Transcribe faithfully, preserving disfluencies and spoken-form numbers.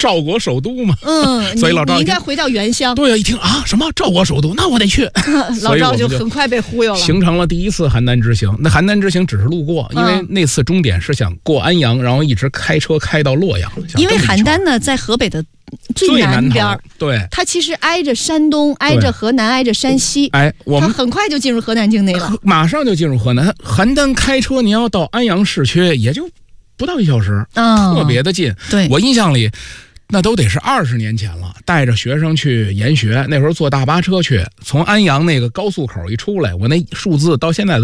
赵国首都嘛。 嗯， 所以老赵你应该回到原乡。 对啊，一听啊什么赵国首都，那我得去。 老赵就很快被忽悠了， 形成了第一次邯郸之行。那邯郸之行只是路过，因为那次终点是想过安阳，然后一直开车开到洛阳。 因为邯郸呢，在河北的最南边， 对， 它其实挨着山东，挨着河南，挨着山西。 哎，我们它很快就进入河南境内了， 马上就进入河南。邯郸开车你要到安阳市区，也就不到一小时，哦、特别的近。 对， 我印象里。那都得是二十年前了，带着学生去研学，那时候坐大巴车去，从安阳那个高速口一出来，我那数字到现在都